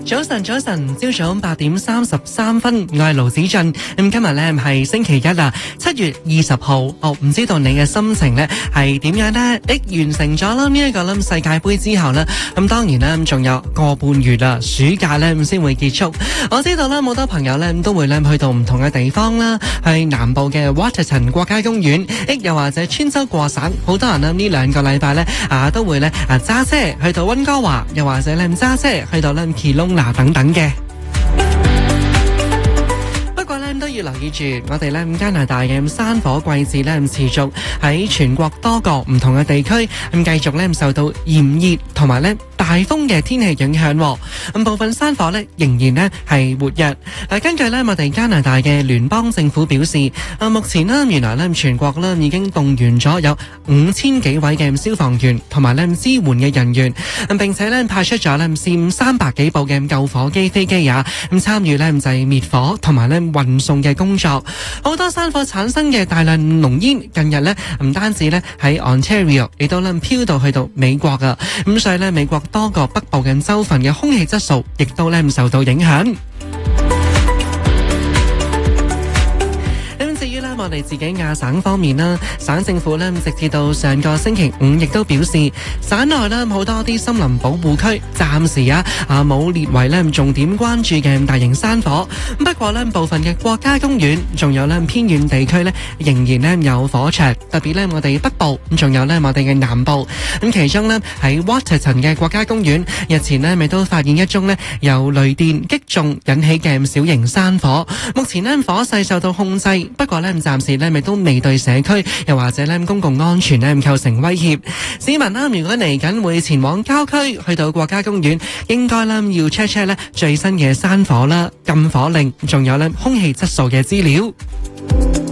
早晨，朝早8:33分，我係盧子俊。今日咧係星期一啦，7月20號。唔知道你嘅心情咧係點樣呢？完成咗啦呢一個世界盃之後呢，咁當然啦，仲有個半月啦，暑假咧先會結束。我知道啦，好多朋友咧都會咧去到唔同嘅地方啦，去南部嘅 Waterton 國家公園，又或者穿州過省。好多人呢2個禮拜咧都會咧揸車去到溫哥華，又或者咧揸車去到Kelowna等等嘅。不過咧都要留意住，我哋咧加拿大嘅山火季節咧持續喺全國多個唔同嘅地區繼續咧受到炎熱同埋咧大風嘅天氣影響。部分山火咧仍然咧係活躍。根據咧我哋加拿大嘅聯邦政府表示，目前咧原來咧全國咧已經動員咗有5000幾位嘅消防員同埋咧支援嘅人員，並且咧派出咗咧300幾部嘅救火機飛機參與咧就係滅火同埋咧運送嘅工作。好多山火產生嘅大量濃煙，近日咧唔單止咧喺 Ontario， 亦都飄到去到美國啊。咁所以咧美國多個北部嘅州份嘅空氣質素亦都咧受到影響。至於我哋自己亞省方面啦，省政府直至到上個星期5亦都表示，省內好多啲森林保護區暫時冇列為重點關注嘅大型山火。不過部分嘅國家公園仲有偏遠地區仍然有火場，特別我哋北部，仲有我哋嘅南部。咁其中喺 Waterton 嘅國家公園日前咪都發現一宗由雷電擊中引起嘅小型山火。目前火勢受到控制，不過暫時咪都未對社區又或者公共安全構成威脅。市民如果嚟緊會前往郊區去到國家公園，應該要 check 最新嘅山火啦、禁火令，仲有空氣質素嘅資料。